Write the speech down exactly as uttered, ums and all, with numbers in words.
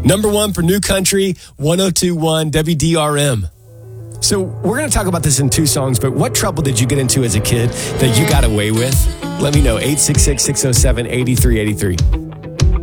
Number one for New Country, one oh two point one W D R M. So we're going to talk about this in two songs, but what trouble did you get into as a kid that you got away with? Let me know, eight six six, six oh seven, eight three eight three.